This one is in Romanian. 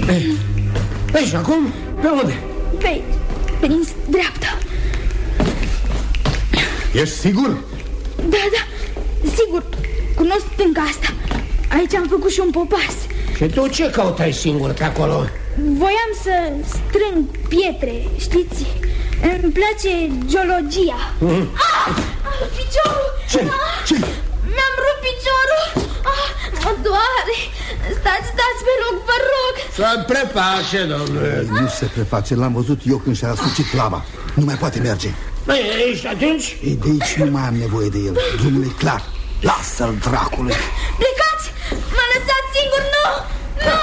Ei, și acum, pe unde? Prin dreapta. Ești sigur? Da, sigur. Cunosc stânga asta. Aici am făcut și un popas. Și tu ce căutai singur pe acolo? Voiam să strâng pietre, știți? Îmi place geologia. Piciorul! Ce? Mi-am rupt piciorul. Mă doare. Stați pe loc, vă rog. Să preface, domnule. Nu se preface, l-am văzut eu când și-a asucit lama. Nu mai poate merge. Ești atunci? Ei, de aici nu mai am nevoie de el. Drumul e clar. Lasă-l, dracule. Plecați! M-a lăsat singur, nu!